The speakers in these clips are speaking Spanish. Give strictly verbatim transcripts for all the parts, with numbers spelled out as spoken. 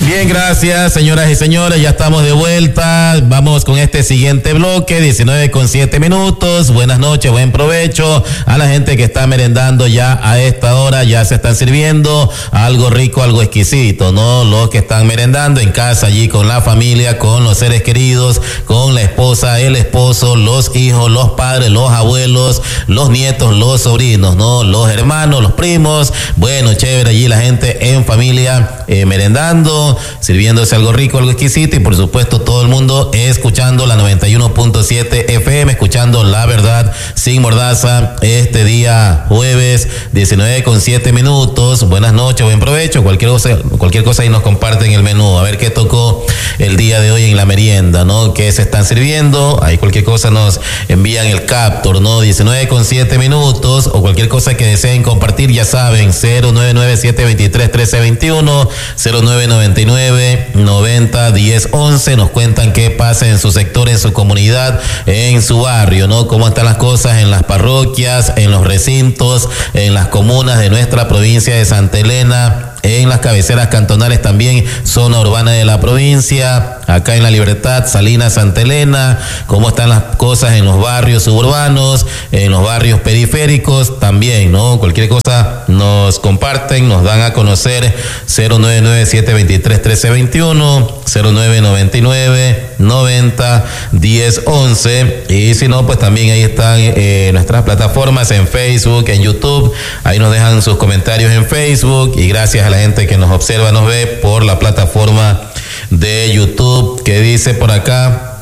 Bien, gracias, señoras y señores, ya estamos de vuelta. Vamos con este siguiente bloque, diecinueve con siete minutos. Buenas noches, buen provecho a la gente que está merendando ya a esta hora. Ya se están sirviendo algo rico, algo exquisito, ¿no? Los que están merendando en casa allí con la familia, con los seres queridos, con la esposa, el esposo, los hijos, los padres, los abuelos, los nietos, los sobrinos, ¿no? Los hermanos, los primos. Bueno, chévere, allí la gente en familia eh, merendando, sirviéndose algo rico, algo exquisito, y por supuesto todo el mundo escuchando la noventa y uno punto siete F M, escuchando La Verdad Sin Mordaza este día jueves, diecinueve con siete minutos. Buenas noches, buen provecho. Cualquier cosa, cualquier cosa ahí nos comparten el menú, a ver qué tocó el día de hoy en la merienda, ¿no? ¿Qué se están sirviendo? Ahí cualquier cosa nos envían el captor, ¿no? diecinueve con siete minutos, o cualquier cosa que deseen compartir, ya saben, cero nueve nueve siete dos tres uno tres dos uno, cero nueve nueve nueve noventa diez once. Nos cuentan qué pasa en su sector, en su comunidad, en su barrio, ¿no? Cómo están las cosas en las parroquias, en los recintos, en las comunas de nuestra provincia de Santa Elena, en las cabeceras cantonales también, zona urbana de la provincia, acá en La Libertad, Salinas, Santa Elena, cómo están las cosas en los barrios suburbanos, en los barrios periféricos también, ¿no? Cualquier cosa nos comparten, nos dan a conocer, cero nueve nueve siete dos tres uno tres dos uno, cero nueve nueve nueve noventa diez once, y si no, pues también ahí están eh, nuestras plataformas en Facebook, en YouTube. Ahí nos dejan sus comentarios en Facebook, y gracias a la gente que nos observa, nos ve por la plataforma de YouTube. Que dice por acá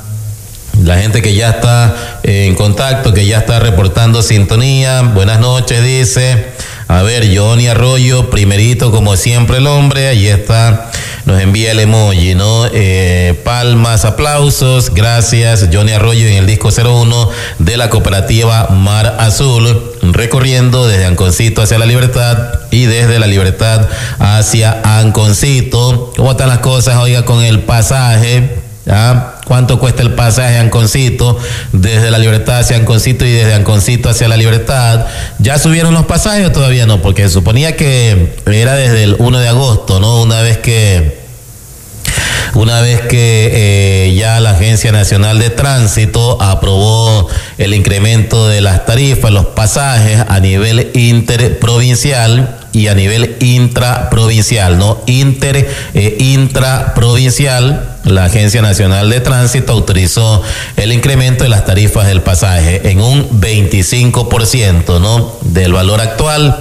la gente que ya está en contacto, que ya está reportando sintonía? Buenas noches, dice. A ver, Johnny Arroyo, primerito como siempre el hombre, ahí está, nos envía el emoji, ¿no? Eh, palmas, aplausos, gracias, Johnny Arroyo, en el disco cero uno de la cooperativa Mar Azul, recorriendo desde Anconcito hacia La Libertad y desde La Libertad hacia Anconcito. ¿Cómo están las cosas, oiga, con el pasaje? ¿Ah? ¿Cuánto cuesta el pasaje a Anconcito desde La Libertad hacia Anconcito y desde Anconcito hacia La Libertad? ¿Ya subieron los pasajes o todavía no? Porque se suponía que era desde el uno de agosto, ¿no? Una vez que Una vez que eh, ya la Agencia Nacional de Tránsito aprobó el incremento de las tarifas, los pasajes a nivel interprovincial y a nivel intraprovincial, ¿no? Inter, eh, intraprovincial, la Agencia Nacional de Tránsito autorizó el incremento de las tarifas del pasaje en un veinticinco por ciento, ¿no? Del valor actual,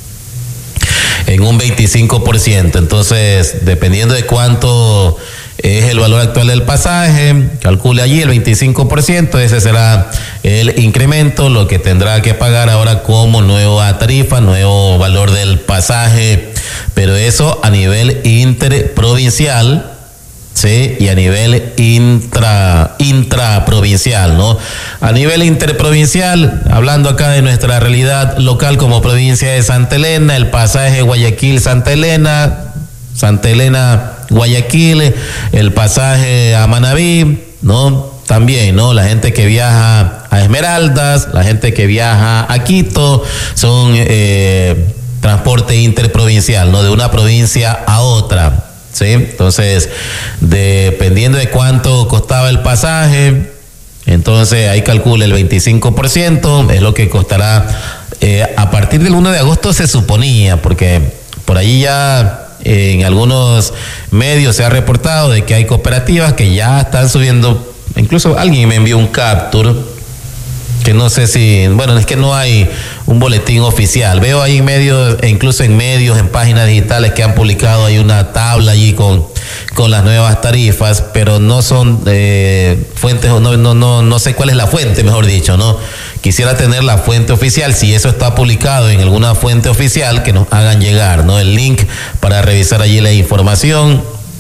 en un veinticinco por ciento. Entonces, dependiendo de cuánto es el valor actual del pasaje, calcule allí el veinticinco por ciento, ese será el incremento, lo que tendrá que pagar ahora como nueva tarifa, nuevo valor del pasaje, pero eso a nivel interprovincial, sí, y a nivel intra, intraprovincial, ¿no? A nivel interprovincial, hablando acá de nuestra realidad local como provincia de Santa Elena, el pasaje Guayaquil-Santa Elena, Santa Elena Guayaquil, el pasaje a Manabí, ¿no? También, ¿no? La gente que viaja a Esmeraldas, la gente que viaja a Quito, son eh, transporte interprovincial, ¿no? De una provincia a otra, ¿sí? Entonces, dependiendo de cuánto costaba el pasaje, entonces ahí calcula el veinticinco por ciento, es lo que costará eh, a partir del uno de agosto, se suponía, porque por ahí ya en algunos medios se ha reportado de que hay cooperativas que ya están subiendo. Incluso alguien me envió un capture que no sé si, bueno, es que no hay un boletín oficial. Veo ahí en medios, e incluso en medios, en páginas digitales que han publicado, hay una tabla allí con, con las nuevas tarifas, pero no son eh, fuentes, no, no, no, no sé cuál es la fuente, mejor dicho, ¿no? Quisiera tener la fuente oficial, si eso está publicado en alguna fuente oficial, que nos hagan llegar, ¿no? El link para revisar allí la información,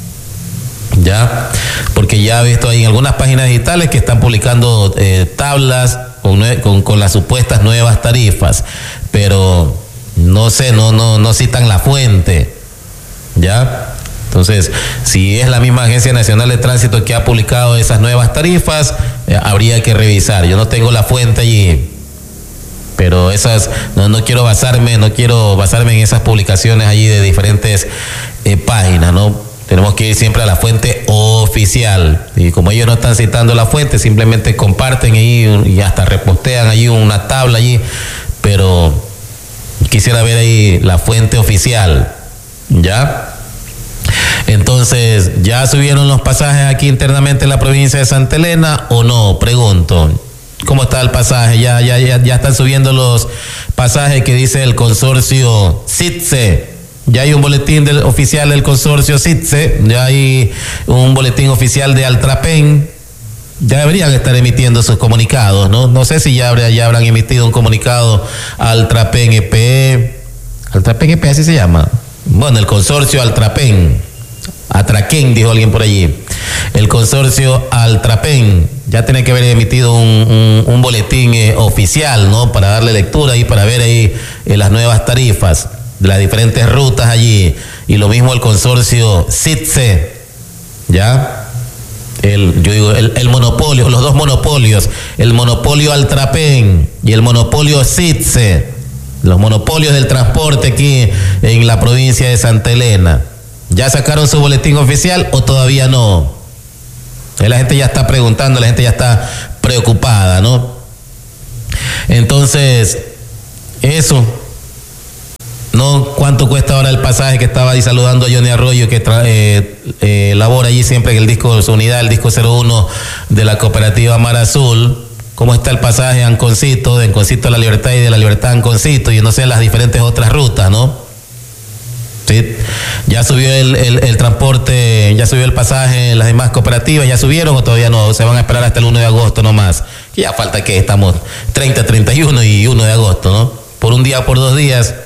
ya, porque ya he visto ahí en algunas páginas digitales que están publicando eh, tablas con, con, con las supuestas nuevas tarifas, pero no sé, no, no, no citan la fuente, ya. Entonces, si es la misma Agencia Nacional de Tránsito que ha publicado esas nuevas tarifas, eh, habría que revisar. Yo no tengo la fuente allí, pero esas, no, no quiero basarme, no quiero basarme en esas publicaciones allí de diferentes eh, páginas, ¿no? Tenemos que ir siempre a la fuente oficial. Y como ellos no están citando la fuente, simplemente comparten ahí y hasta repostean ahí una tabla allí. Pero quisiera ver ahí la fuente oficial. ¿Ya? Entonces, ¿ya subieron los pasajes aquí internamente en la provincia de Santa Elena o no? Pregunto. ¿Cómo está el pasaje? Ya, ya, ya, ya están subiendo los pasajes que dice el consorcio SITSE. Ya hay un boletín del, oficial del consorcio SITSE. Ya hay un boletín oficial de Altrapen. Ya deberían estar emitiendo sus comunicados, ¿no? No sé si ya, habrá, ya habrán emitido un comunicado Altrapen E P E. Altrapen E P E, así se llama. Bueno, el consorcio Altrapen. Atraquén, dijo alguien por allí. El consorcio Altrapen ya tiene que haber emitido un, un, un boletín eh, oficial, ¿no? Para darle lectura y para ver ahí eh, las nuevas tarifas de las diferentes rutas allí. Y lo mismo el consorcio SITSE, ¿ya? El, yo digo, el, el monopolio, los dos monopolios, el monopolio Altrapen y el monopolio SITSE, los monopolios del transporte aquí en la provincia de Santa Elena. ¿Ya sacaron su boletín oficial o todavía no? La gente ya está preguntando, la gente ya está preocupada, ¿no? Entonces, eso, ¿no? ¿Cuánto cuesta ahora el pasaje? Que estaba ahí saludando a Johnny Arroyo, que tra eh, eh, labora allí siempre en el disco de su unidad, el disco cero uno de la cooperativa Mar Azul. ¿Cómo está el pasaje de Anconcito, de Anconcito a La Libertad y de La Libertad a Anconcito? Y no sé, las diferentes otras rutas, ¿no? Sí, ya subió el, el, el transporte, ya subió el pasaje en las demás cooperativas, ¿ya subieron o todavía no? Se van a esperar hasta el uno de agosto nomás. Ya falta que estamos treinta, treinta y uno y uno de agosto, ¿no? Por un día, por dos días.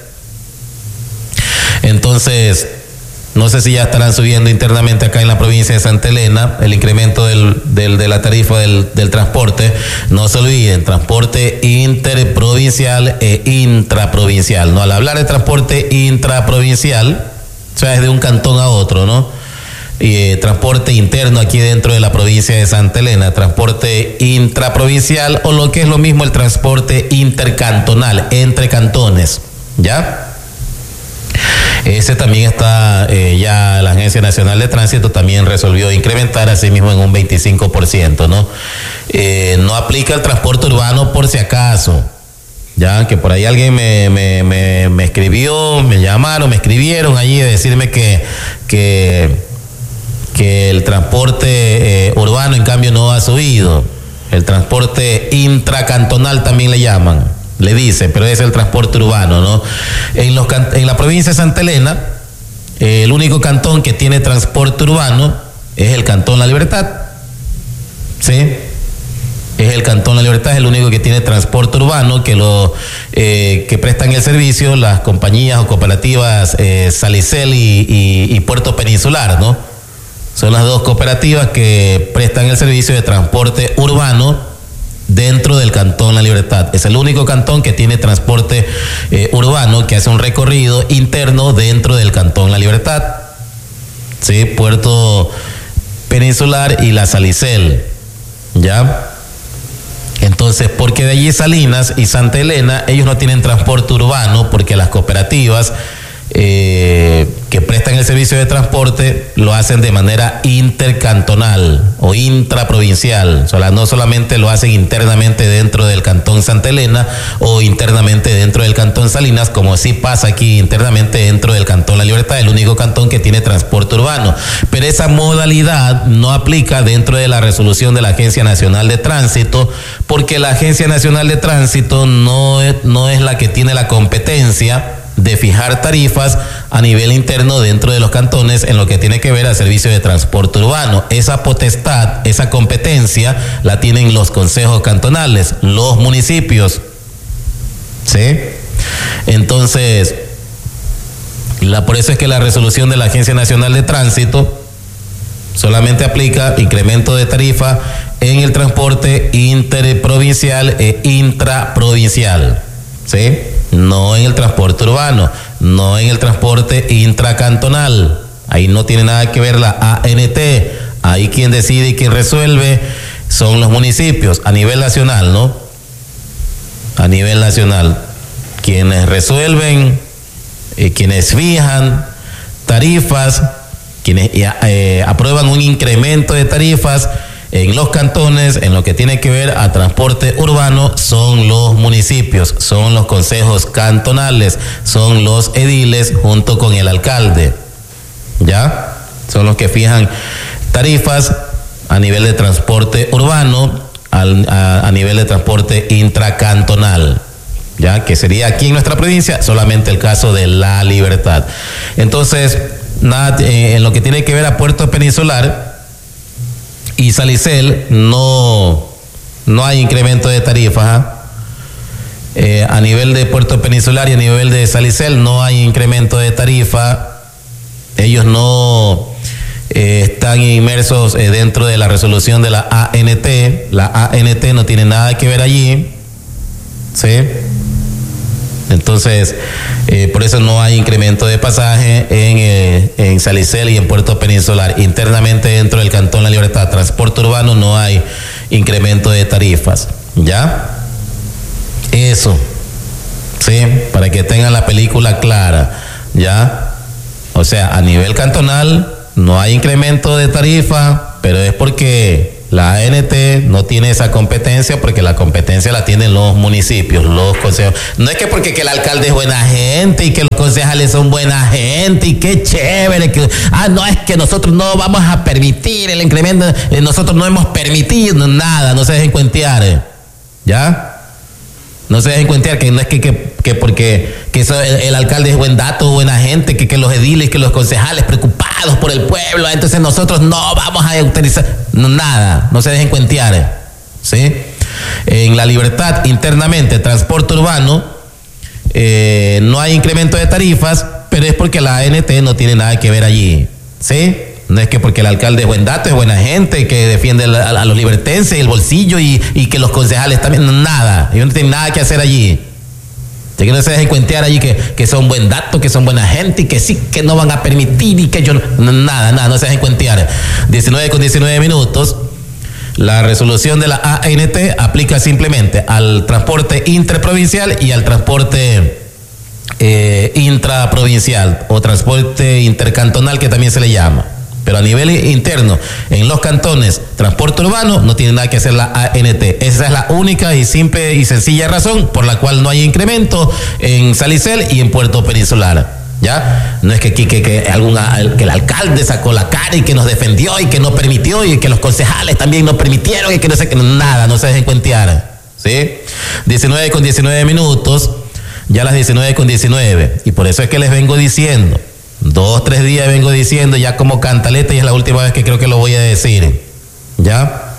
Entonces, no sé si ya estarán subiendo internamente acá en la provincia de Santa Elena el incremento del, del, de la tarifa del, del transporte. No se olviden, transporte interprovincial e intraprovincial, ¿no? Al hablar de transporte intraprovincial, o sea, es de un cantón a otro, ¿no? Y eh, transporte interno aquí dentro de la provincia de Santa Elena, transporte intraprovincial o lo que es lo mismo el transporte intercantonal, entre cantones, ¿ya? Ese también está, eh, ya la Agencia Nacional de Tránsito también resolvió incrementar así mismo en un veinticinco por ciento, ¿no? Eh, no aplica el transporte urbano por si acaso, ya que por ahí alguien me, me, me, me escribió, me llamaron, me escribieron allí a decirme que, que, que el transporte eh, urbano en cambio no ha subido, el transporte intracantonal también le llaman. Le dice, pero es el transporte urbano, ¿no? En, los, en la provincia de Santa Elena, eh, el único cantón que tiene transporte urbano es el Cantón La Libertad. ¿Sí? Es el Cantón La Libertad, es el único que tiene transporte urbano, que lo eh, que prestan el servicio las compañías o cooperativas eh, Salicel y, y, y Puerto Peninsular, ¿no? Son las dos cooperativas que prestan el servicio de transporte urbano dentro del Cantón La Libertad. Es el único cantón que tiene transporte eh, urbano, que hace un recorrido interno dentro del Cantón La Libertad. Sí, Puerto Peninsular y la Salicel. ¿Ya? Entonces, porque de allí Salinas y Santa Elena, ellos no tienen transporte urbano, porque las cooperativas eh, que prestan el servicio de transporte lo hacen de manera intercantonal o intraprovincial. O sea, no solamente lo hacen internamente dentro del Cantón Santa Elena o internamente dentro del Cantón Salinas, como sí pasa aquí internamente dentro del Cantón La Libertad, el único cantón que tiene transporte urbano. Pero esa modalidad no aplica dentro de la resolución de la Agencia Nacional de Tránsito, porque la Agencia Nacional de Tránsito no es, no es la que tiene la competencia de fijar tarifas a nivel interno dentro de los cantones en lo que tiene que ver al servicio de transporte urbano. Esa potestad, esa competencia la tienen los consejos cantonales, los municipios. ¿Sí? Entonces, la, por eso es que la resolución de la Agencia Nacional de Tránsito solamente aplica incremento de tarifa en el transporte interprovincial e intraprovincial. ¿Sí? No en el transporte urbano, no en el transporte intracantonal. Ahí no tiene nada que ver la A N T. Ahí quien decide y quien resuelve son los municipios a nivel nacional, ¿no? A nivel nacional. Quienes resuelven, eh, quienes fijan tarifas, quienes eh, aprueban un incremento de tarifas en los cantones, en lo que tiene que ver a transporte urbano, son los municipios, son los consejos cantonales, son los ediles junto con el alcalde, ¿ya? Son los que fijan tarifas a nivel de transporte urbano, al, a, a nivel de transporte intracantonal, ¿ya? Que sería aquí en nuestra provincia solamente el caso de La Libertad. Entonces, nada, eh, en lo que tiene que ver a Puerto Peninsular y Salicel no, no hay incremento de tarifas. ¿eh? Eh, a nivel de Puerto Peninsular y a nivel de Salicel no hay incremento de tarifa. Ellos no eh, están inmersos eh, dentro de la resolución de la A N T. La A N T no tiene nada que ver allí, ¿sí? Entonces, eh, por eso no hay incremento de pasaje en, eh, en Salicel y en Puerto Peninsular. Internamente dentro del Cantón La Libertad, transporte urbano, no hay incremento de tarifas, ¿ya? Eso, ¿sí? Para que tengan la película clara, ¿ya? O sea, a nivel cantonal no hay incremento de tarifa, pero es porque la A N T no tiene esa competencia, porque la competencia la tienen los municipios, los consejos. No es que porque que el alcalde es buena gente y que los concejales son buena gente y qué chévere, que ah, no, es que nosotros no vamos a permitir el incremento, eh, nosotros no hemos permitido nada, no se dejen cuentear, ¿ya? No se dejen cuentear que no es que, que, que porque que eso, el, el alcalde es buen dato, buena gente, que, que los ediles, que los concejales preocupados por el pueblo, entonces nosotros no vamos a utilizar no, nada, no se dejen cuentear, ¿sí? En La Libertad, internamente, transporte urbano, eh, no hay incremento de tarifas, pero es porque la A N T no tiene nada que ver allí, ¿sí? No es que porque el alcalde es buen dato, es buena gente, que defiende a, a los libertenses, el bolsillo y, y que los concejales también, nada. Ellos no tienen nada que hacer allí. De que no se dejen cuentear allí que, que son buen dato, que son buena gente y que sí, que no van a permitir y que yo, no, nada, nada, no se dejen cuentear. diecinueve con diecinueve minutos. La resolución de la A N T aplica simplemente al transporte interprovincial y al transporte eh, intraprovincial o transporte intercantonal, que también se le llama. Pero a nivel interno, en los cantones, transporte urbano, no tiene nada que hacer la A N T. Esa es la única y simple y sencilla razón por la cual no hay incremento en Salicel y en Puerto Peninsular. ¿Ya? No es que aquí que, que, alguna, que el alcalde sacó la cara y que nos defendió y que no permitió y que los concejales también no permitieron y que no sé, que nada, no se dejen cuentear. ¿Sí? diecinueve con diecinueve minutos, ya las diecinueve con diecinueve. Y por eso es que les vengo diciendo. Dos, tres días vengo diciendo ya como cantaleta y es la última vez que creo que lo voy a decir, ¿ya?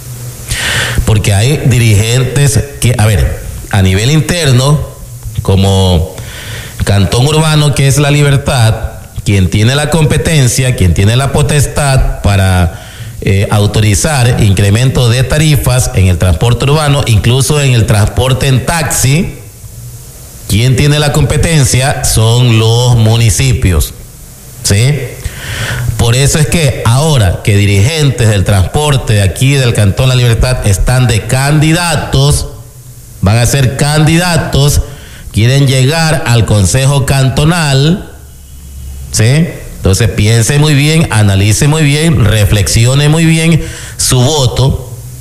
Porque hay dirigentes que, a ver, a nivel interno, como Cantón Urbano, que es La Libertad, quien tiene la competencia, quien tiene la potestad para eh, autorizar incremento de tarifas en el transporte urbano, incluso en el transporte en taxi. Quien tiene la competencia son los municipios, ¿sí? Por eso es que ahora que dirigentes del transporte de aquí del Cantón La Libertad están de candidatos, van a ser candidatos, quieren llegar al Consejo Cantonal, ¿sí? Entonces piense muy bien, analice muy bien, reflexione muy bien su voto.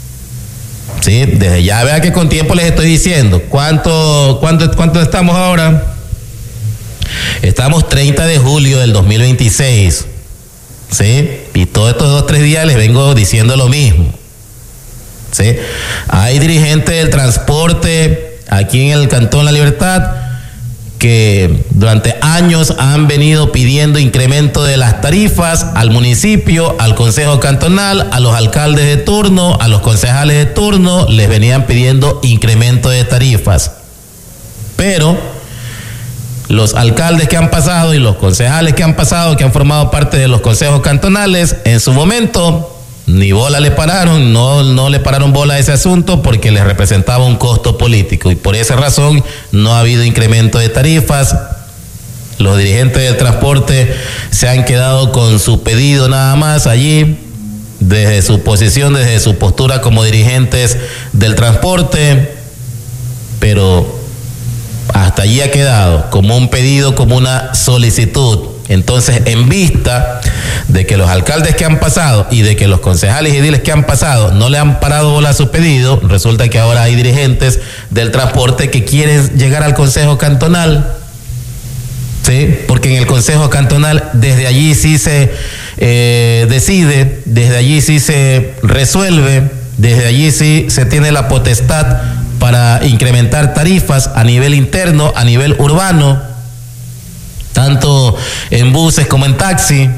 Sí, desde ya vea que con tiempo les estoy diciendo. ¿Cuánto, cuánto, cuánto estamos ahora? Estamos treinta de julio del dos mil veintiséis. ¿Sí? Y todos estos dos, tres días les vengo diciendo lo mismo. ¿Sí? Hay dirigentes del transporte aquí en el Cantón La Libertad que durante años han venido pidiendo incremento de las tarifas al municipio, al consejo cantonal, a los alcaldes de turno, a los concejales de turno, les venían pidiendo incremento de tarifas. Pero los alcaldes que han pasado y los concejales que han pasado, que han formado parte de los consejos cantonales, en su momento ni bola le pararon, no, no le pararon bola a ese asunto porque les representaba un costo político y por esa razón no ha habido incremento de tarifas. Los dirigentes del transporte se han quedado con su pedido nada más allí, desde su posición, desde su postura como dirigentes del transporte, pero hasta allí ha quedado como un pedido, como una solicitud. Entonces, en vista de que los alcaldes que han pasado y de que los concejales y ediles que han pasado no le han parado bola a su pedido, resulta que ahora hay dirigentes del transporte que quieren llegar al Consejo Cantonal, ¿sí? Porque en el Consejo Cantonal desde allí sí se eh, decide, desde allí sí se resuelve, desde allí sí se tiene la potestad para incrementar tarifas a nivel interno, a nivel urbano, tanto en buses como en taxi,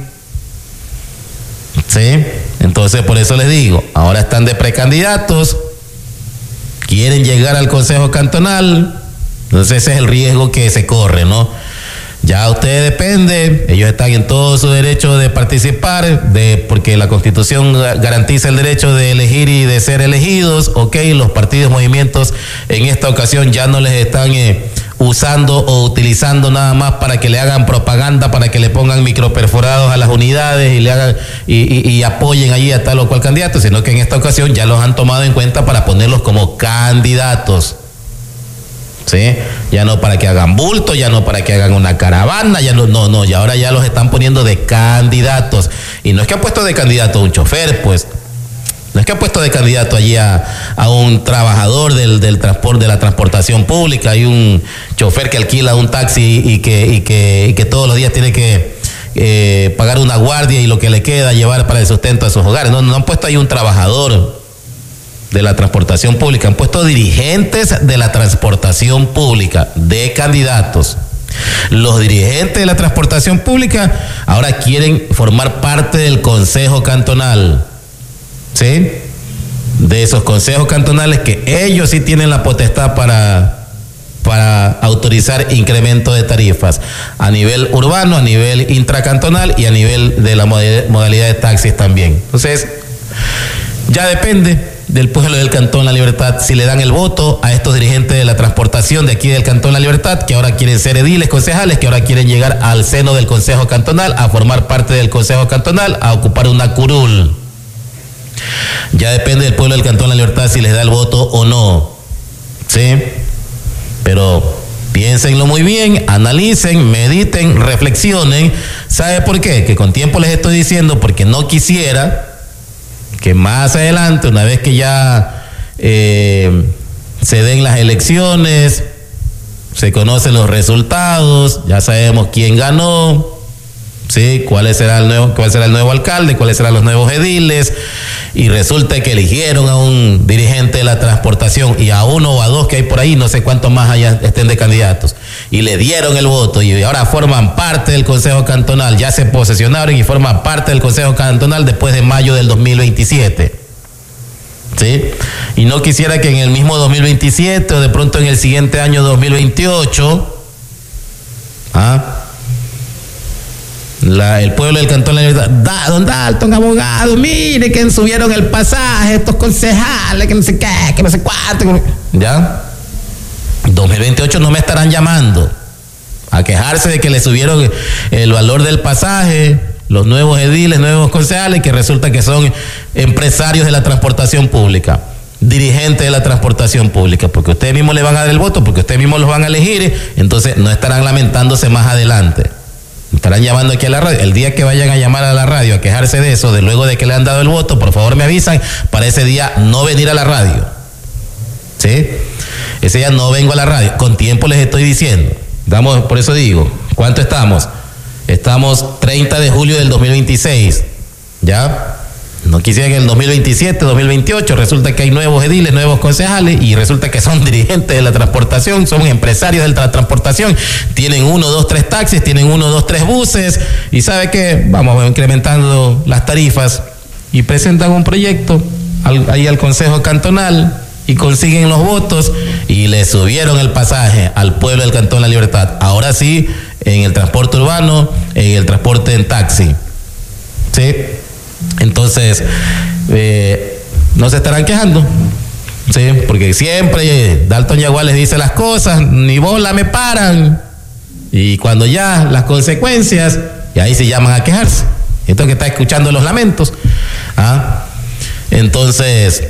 ¿sí? Entonces, por eso les digo, ahora están de precandidatos, quieren llegar al Consejo Cantonal, entonces ese es el riesgo que se corre, ¿no? Ya usted depende, ellos están en todo su derecho de participar, de, porque la Constitución garantiza el derecho de elegir y de ser elegidos, ok, los partidos, movimientos en esta ocasión ya no les están eh, usando o utilizando nada más para que le hagan propaganda, para que le pongan microperforados a las unidades y le hagan y, y, y apoyen allí a tal o cual candidato, sino que en esta ocasión ya los han tomado en cuenta para ponerlos como candidatos. ¿Sí? Ya no para que hagan bulto, ya no para que hagan una caravana, ya no, no, no, y ahora ya los están poniendo de candidatos. Y no es que han puesto de candidato a un chofer, pues, no es que han puesto de candidato allí a, a un trabajador del, del transporte, de la transportación pública, hay un chofer que alquila un taxi y que, y que, y que todos los días tiene que eh, pagar una guardia y lo que le queda llevar para el sustento a sus hogares. No, no han puesto ahí un trabajador de la transportación pública, han puesto dirigentes de la transportación pública, de candidatos. Los dirigentes de la transportación pública ahora quieren formar parte del Consejo Cantonal, ¿sí? De esos consejos cantonales que ellos sí tienen la potestad para, para autorizar incremento de tarifas a nivel urbano, a nivel intracantonal y a nivel de la modalidad de taxis también. Entonces, ya depende del pueblo del Cantón La Libertad si le dan el voto a estos dirigentes de la transportación de aquí del Cantón La Libertad, que ahora quieren ser ediles, concejales, que ahora quieren llegar al seno del Consejo Cantonal, a formar parte del Consejo Cantonal, a ocupar una curul. Ya depende del pueblo del Cantón La Libertad si les da el voto o no, ¿sí? Pero piénsenlo muy bien, analicen, mediten, reflexionen. ¿Sabe por qué? Que con tiempo les estoy diciendo, porque no quisiera que más adelante, una vez que ya eh, se den las elecciones, se conocen los resultados, ya sabemos quién ganó, ¿sí? ¿Cuál será el nuevo, cuál será el nuevo alcalde, cuáles serán los nuevos ediles, y resulta que eligieron a un dirigente de la transportación y a uno o a dos que hay por ahí, no sé cuántos más allá estén de candidatos, y le dieron el voto y ahora forman parte del Consejo Cantonal, ya se posesionaron y forman parte del Consejo Cantonal después de mayo del dos mil veintisiete. ¿Sí? Y no quisiera que en el mismo dos mil veintisiete o de pronto en el siguiente año dos mil veintiocho, ¿ah? La, el pueblo del Cantón La Libertad, da, don Dalton, abogado, mire que subieron el pasaje estos concejales, que no sé qué, que no sé cuánto, que... ¿ya? dos mil veintiocho no me estarán llamando a quejarse de que le subieron el valor del pasaje, los nuevos ediles, nuevos concejales, que resulta que son empresarios de la transportación pública, dirigentes de la transportación pública, porque ustedes mismos le van a dar el voto, porque ustedes mismos los van a elegir, entonces no estarán lamentándose más adelante. Estarán llamando aquí a la radio. El día que vayan a llamar a la radio a quejarse de eso, de luego de que le han dado el voto, por favor me avisan para ese día no venir a la radio. ¿Sí? Ese día no vengo a la radio. Con tiempo les estoy diciendo. Damos, por eso digo, ¿cuánto estamos? Estamos treinta de julio del dos mil veintiséis. ¿Ya? No quisiera que en el dos mil veintisiete, dos mil veintiocho resulta que hay nuevos ediles, nuevos concejales y resulta que son dirigentes de la transportación, son empresarios de la transportación, tienen uno, dos, tres taxis, tienen uno, dos, tres buses y ¿sabe qué? Vamos incrementando las tarifas y presentan un proyecto al, ahí al Consejo Cantonal y consiguen los votos y le subieron el pasaje al pueblo del Cantón La Libertad. Ahora sí, en el transporte urbano, en el transporte en taxi. ¿Sí? Entonces, eh, no se estarán quejando, ¿sí? Porque siempre Dalton Yaguá les dice las cosas, ni bola me paran, y cuando ya las consecuencias, y ahí se llaman a quejarse. Esto que está escuchando los lamentos, ¿ah? Entonces,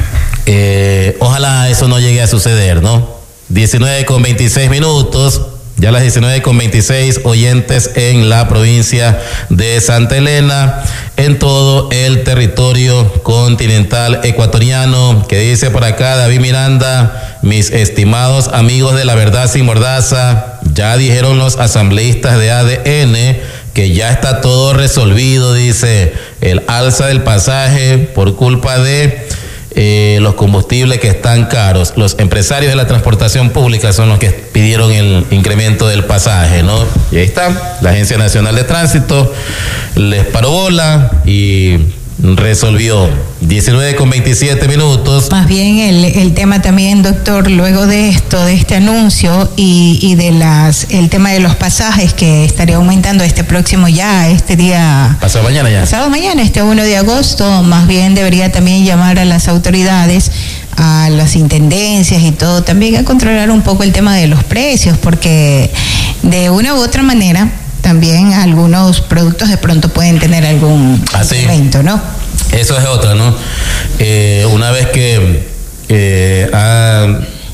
eh, ojalá eso no llegue a suceder, ¿no? diecinueve con veintiséis minutos, Ya a las diecinueve con veintiséis, oyentes en la provincia de Santa Elena, en todo el territorio continental ecuatoriano. Que dice por acá David Miranda: mis estimados amigos de La Verdad Sin Mordaza, ya dijeron los asambleístas de A D N que ya está todo resolvido, dice, el alza del pasaje por culpa de Eh, los combustibles que están caros. Los empresarios de la transportación pública son los que pidieron el incremento del pasaje, ¿no? Y ahí está, la Agencia Nacional de Tránsito les paró bola y resolvió. Diecinueve con veintisiete minutos. Más bien el, el tema también, doctor, luego de esto, de este anuncio y, y de las el tema de los pasajes que estaría aumentando este próximo ya, este día... Pasado mañana ya. Pasado mañana, este uno de agosto, más bien debería también llamar a las autoridades, a las intendencias y todo, también a controlar un poco el tema de los precios, porque de una u otra manera también algunos productos de pronto pueden tener algún incremento, ¿no? Eso es otra, ¿no? Eh, una vez que eh, ha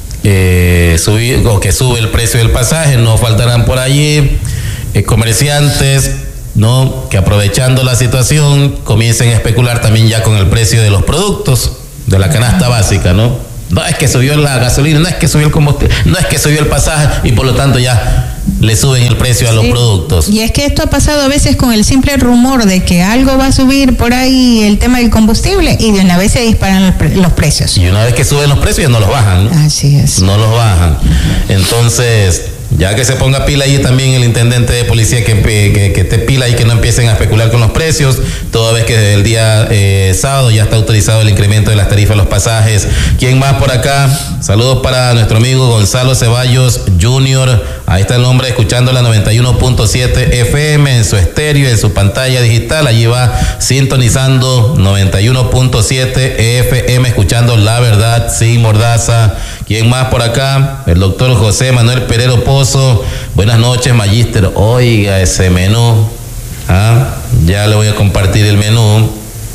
eh, subido, o que sube el precio del pasaje, no faltarán por allí eh, comerciantes, ¿no?, que aprovechando la situación comiencen a especular también ya con el precio de los productos, de la canasta básica, ¿no? No es que subió la gasolina, no es que subió el combustible, no es que subió el pasaje y por lo tanto ya le suben el precio a los sí. productos. Y es que esto ha pasado a veces con el simple rumor de que algo va a subir por ahí, el tema del combustible, y de una vez se disparan los, pre los precios. Y una vez que suben los precios ya no los bajan, ¿no? Así es. No los bajan. Entonces, ya que se ponga pila ahí también el intendente de policía, que, que, que esté pila y que no empiecen a especular con los precios, toda vez que desde el día eh, sábado ya está autorizado el incremento de las tarifas de los pasajes. ¿Quién más por acá? Saludos para nuestro amigo Gonzalo Ceballos junior Ahí está el hombre escuchando la noventa y uno punto siete F M en su estéreo, en su pantalla digital. Allí va sintonizando noventa y uno punto siete F M, escuchando La Verdad Sin Mordaza. ¿Quién más por acá? El doctor José Manuel Perero Pozo. Buenas noches, magíster. Oiga ese menú. Ah, ya le voy a compartir el menú.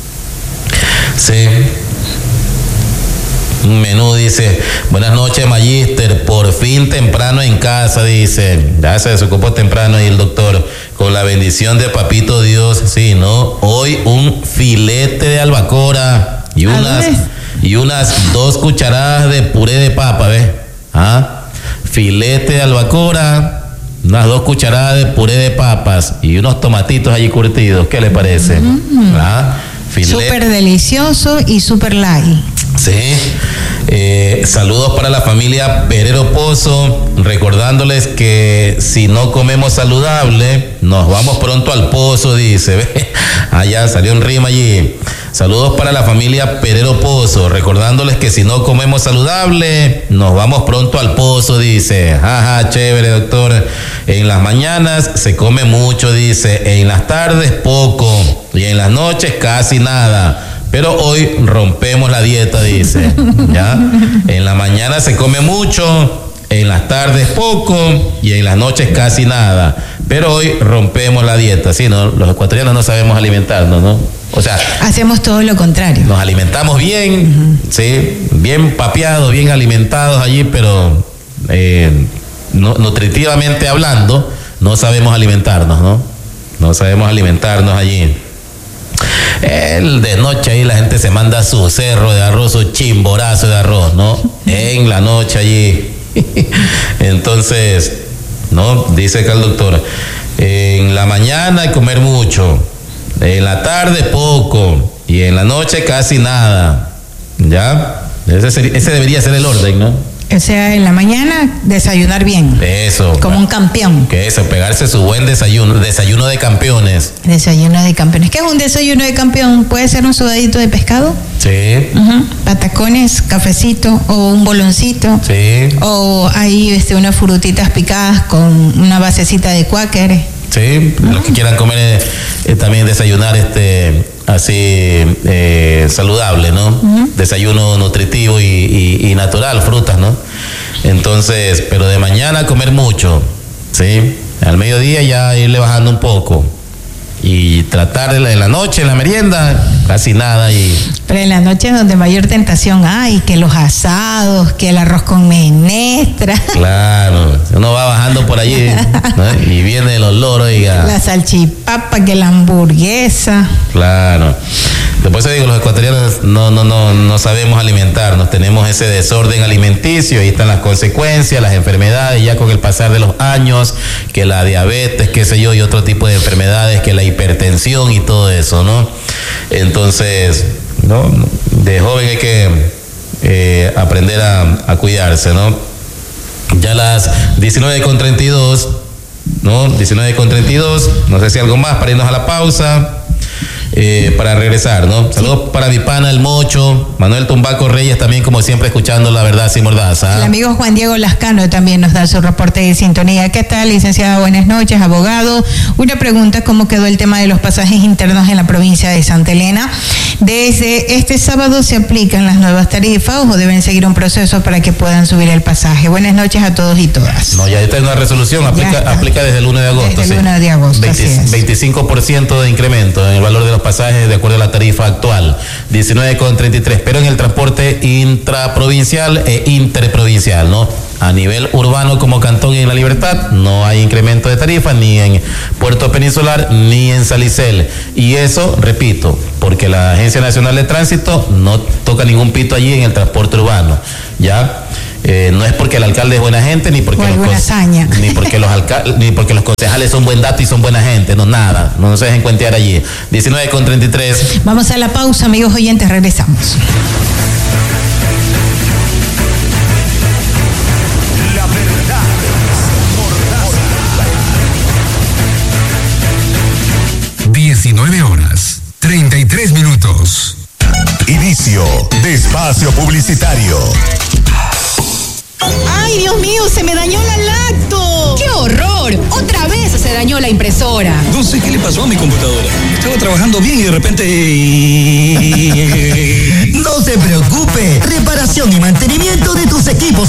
Sí. Un menú, dice: buenas noches, magíster, por fin temprano en casa, dice. Ya se desocupó temprano ahí el doctor, con la bendición de Papito Dios. Sí, ¿no? Hoy un filete de albacora y unas, y unas dos cucharadas de puré de papa, ¿ves? ¿Ah? Filete de albacora, unas dos cucharadas de puré de papas y unos tomatitos allí curtidos. ¿Qué le parece? Mm. ¿Ah? Súper delicioso y súper light. Sí. Eh, saludos para la familia Perero Pozo, recordándoles que si no comemos saludable, nos vamos pronto al pozo, dice. Allá salió un rima allí. Saludos para la familia Perero Pozo, recordándoles que si no comemos saludable, nos vamos pronto al pozo, dice. Ajá, chévere, doctor. En las mañanas se come mucho, dice. En las tardes poco. Y en las noches casi nada. Pero hoy rompemos la dieta, dice. ¿Ya? En la mañana se come mucho, en las tardes poco y en las noches casi nada. Pero hoy rompemos la dieta. Sí, ¿no? Los ecuatorianos no sabemos alimentarnos, ¿no? O sea, hacemos todo lo contrario. Nos alimentamos bien, uh-huh. sí, bien papeados, bien alimentados allí, pero eh, no, nutritivamente hablando, no sabemos alimentarnos, ¿no? No sabemos alimentarnos allí. El de noche ahí la gente se manda su cerro de arroz, su chimborazo de arroz, ¿no? En la noche allí. Entonces, ¿no? Dice acá el doctor, en la mañana hay que comer mucho, en la tarde poco y en la noche casi nada. ¿Ya? Ese, sería, ese debería ser el orden, ¿no? O sea, en la mañana desayunar bien. Eso. Como un campeón. Que eso, pegarse su buen desayuno, desayuno de campeones. Desayuno de campeones. ¿Qué es un desayuno de campeón? ¿Puede ser un sudadito de pescado? Sí. Uh-huh. Patacones, cafecito o un boloncito. Sí. O ahí este, unas frutitas picadas con una basecita de Quaker. Sí, uh-huh. Los que quieran comer eh, eh, también desayunar este así eh, saludable, ¿no? Uh-huh. Desayuno nutritivo y, y, y natural, frutas, ¿no? Entonces, pero de mañana comer mucho, ¿sí? Al mediodía ya irle bajando un poco, Y tratar en la, en la noche, en la merienda, casi nada. Y... Pero en la noche es donde mayor tentación hay, que los asados, que el arroz con menestra. Claro, uno va bajando por allí, ¿no? Y viene el olor, oiga. La salchipapa, que la hamburguesa. Claro. Después te digo, los ecuatorianos no, no, no, no sabemos alimentarnos, tenemos ese desorden alimenticio, ahí están las consecuencias, las enfermedades, ya con el pasar de los años, que la diabetes, qué sé yo, y otro tipo de enfermedades, que la hipertensión y todo eso, ¿no? Entonces, ¿no? De joven hay que eh, aprender a, a cuidarse, ¿no? Ya las diecinueve con treinta y dos, ¿no? diecinueve con treinta y dos, no sé si algo más para irnos a la pausa. Eh, para regresar, ¿no? Saludos sí. Para mi pana, el Mocho, Manuel Tumbaco Reyes, también como siempre escuchando La Verdad Sin Mordaza. El amigo Juan Diego Lascano también nos da su reporte de sintonía. ¿Qué tal, licenciada? Buenas noches, abogado. Una pregunta, ¿cómo quedó el tema de los pasajes internos en la provincia de Santa Elena? ¿Desde este sábado se aplican las nuevas tarifas o deben seguir un proceso para que puedan subir el pasaje? Buenas noches a todos y todas. No, ya está en una resolución, aplica, aplica desde el uno de agosto. Desde el uno de agosto, veinte, así es. veinticinco por ciento de incremento en el valor de los pasajes de acuerdo a la tarifa actual, diecinueve con treinta y tres, pero en el transporte intraprovincial e interprovincial, ¿no? A nivel urbano como Cantón y en La Libertad no hay incremento de tarifa ni en Puerto Peninsular ni en Salicel. Y eso, repito, porque la Agencia Nacional de Tránsito no toca ningún pito allí en el transporte urbano, ¿ya? Eh, no es porque el alcalde es buena gente, ni porque, los, ni, porque los alcal, ni porque los concejales son buen dato y son buena gente, no, nada, no se dejen cuentear allí. diecinueve con treinta y tres. Vamos a la pausa, amigos oyentes, regresamos. La verdad es diecinueve horas, treinta y tres minutos. Inicio de espacio publicitario. ¡Ay, Dios mío! ¡Se me dañó la lacto! ¡Qué horror! ¡Otra vez se dañó la impresora! No sé qué le pasó a mi computadora. Estaba trabajando bien y de repente... No se preocupe. Reparación y mantenimiento